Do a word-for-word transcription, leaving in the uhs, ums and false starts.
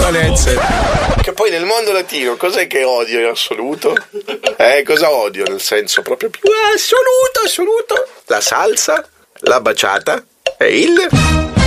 violenze. Che poi nel mondo latino cos'è che odio in assoluto? Eh, cosa odio nel senso proprio più assoluto, assoluto? La salsa, la baciata e il...